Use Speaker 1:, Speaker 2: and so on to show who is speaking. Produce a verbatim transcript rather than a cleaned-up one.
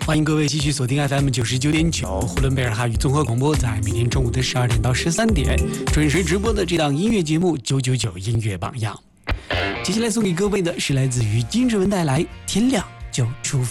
Speaker 1: 欢迎各位继续锁定 F M 九十九点九呼伦贝尔哈语综合广播，在每天中午的十二点到十三点准时直播的这档音乐节目九九九音乐榜样。接下来送给各位的是来自于金志文带来《天亮就出发》。